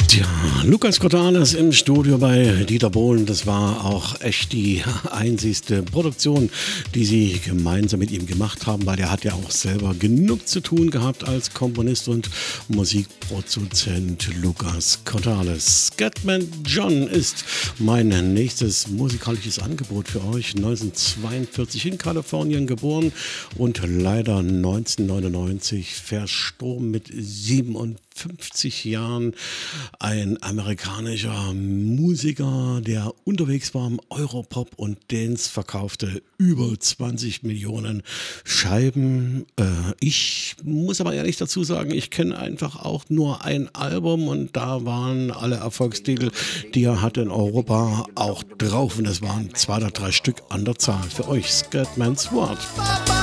Tja, Lukas Cordalis im Studio bei Dieter Bohlen. Das war auch echt die einzigste Produktion, die sie gemeinsam mit ihm gemacht haben, weil er hat ja auch selber genug zu tun gehabt als Komponist und Musikproduzent Lukas Cordalis. Scatman John ist mein nächstes musikalisches Angebot für euch. 1942 in Kalifornien geboren und leider 1999 verstorben mit 57 Jahren. Ein amerikanischer Musiker, der unterwegs war im Europop und Dance, verkaufte über 20 Millionen Scheiben. Ich muss aber ehrlich dazu sagen, ich kenne einfach auch nur ein Album und da waren alle Erfolgstitel, die er hatte in Europa, auch drauf. Und das waren 2 oder 3 Stück an der Zahl. Für euch Scatman's Word.